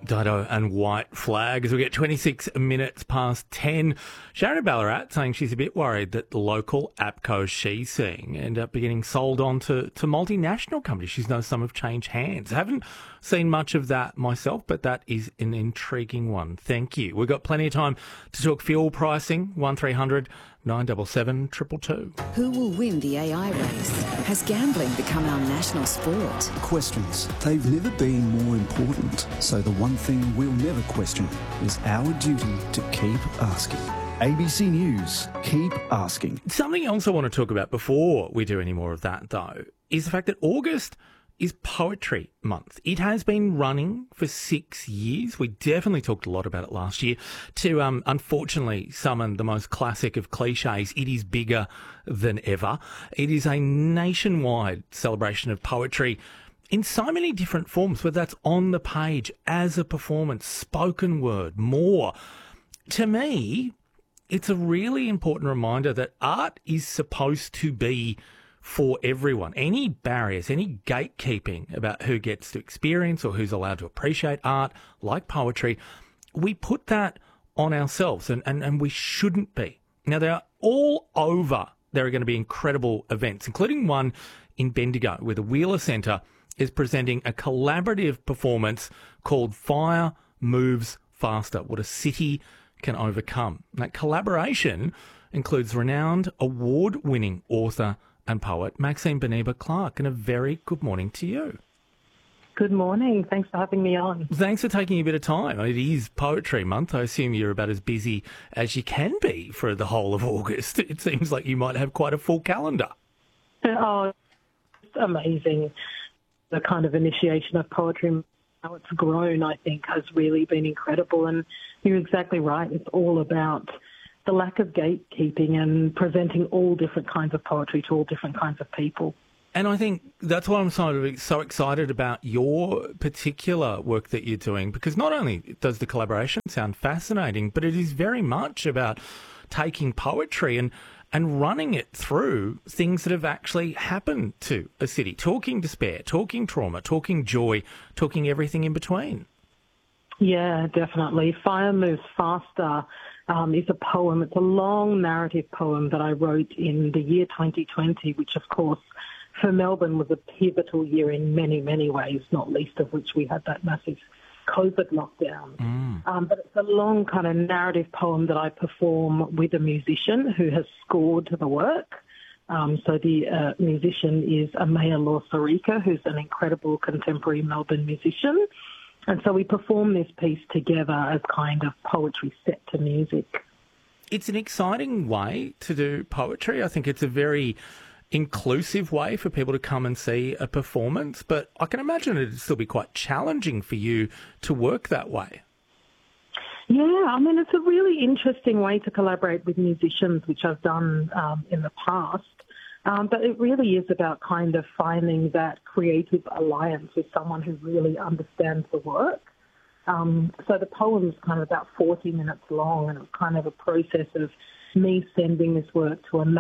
Dido and White Flag as we get 26 minutes past 10. Sharon Ballarat saying she's a bit worried that the local APCO she's seeing end up getting sold on to multinational companies. She knows some have changed hands. I haven't seen much of that myself, but that is an intriguing one. Thank you. We've got plenty of time to talk fuel pricing. 1300 977 222. Who will win the AI race? Has gambling become our national sport? Questions. They've never been more important. So the one thing we'll never question is our duty to keep asking. ABC News, keep asking. Something else I want to talk about before we do any more of that, though, is the fact that August is Poetry Month. It has been running for 6 years. We definitely talked a lot about it last year. To unfortunately summon the most classic of cliches, it is bigger than ever. It is a nationwide celebration of poetry in so many different forms, whether that's on the page, as a performance, spoken word, more. To me, it's a really important reminder that art is supposed to be for everyone. Any barriers, any gatekeeping about who gets to experience or who's allowed to appreciate art, like poetry, we put that on ourselves and we shouldn't be. Now, they're all over. There are going to be incredible events, including one in Bendigo, where the Wheeler Centre is presenting a collaborative performance called Fire Moves Faster, What a City Can Overcome. That collaboration includes renowned award-winning author and poet Maxine Beneba Clark, and a very good morning to you. Good morning. Thanks for having me on. Thanks for taking a bit of time. It is Poetry Month. I assume you're about as busy as you can be for the whole of August. It seems like you might have quite a full calendar. Oh, it's amazing. The kind of initiation of poetry, how it's grown, I think, has really been incredible. And you're exactly right. It's all about the lack of gatekeeping and presenting all different kinds of poetry to all different kinds of people. And I think that's why I'm so excited about your particular work that you're doing, because not only does the collaboration sound fascinating, but it is very much about taking poetry and running it through things that have actually happened to a city, talking despair, talking trauma, talking joy, talking everything in between. Yeah, definitely. Fire Moves Faster is a poem. It's a long narrative poem that I wrote in the year 2020, which, of course, for Melbourne was a pivotal year in many, many ways, not least of which we had that massive COVID lockdown. But it's a long kind of narrative poem that I perform with a musician who has scored the work. So the musician is Amaya Lawsarika, who's an incredible contemporary Melbourne musician. And so we perform this piece together as kind of poetry set to music. It's an exciting way to do poetry. I think it's a very inclusive way for people to come and see a performance, but I can imagine it'd still be quite challenging for you to work that way. Yeah, I mean, it's a really interesting way to collaborate with musicians, which I've done in the past. But it really is about kind of finding that creative alliance with someone who really understands the work. So the poem's kind of about 40 minutes long, and it's kind of a process of me sending this work to another